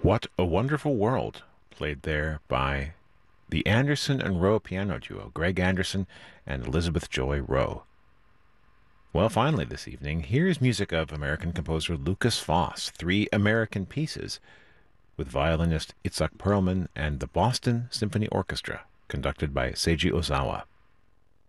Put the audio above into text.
What a Wonderful World, played there by the Anderson and Rowe piano duo, Greg Anderson and Elizabeth Joy Rowe. Well, finally, this evening, here's music of American composer Lucas Foss, three American pieces, with violinist Itzhak Perlman and the Boston Symphony Orchestra, conducted by Seiji Ozawa.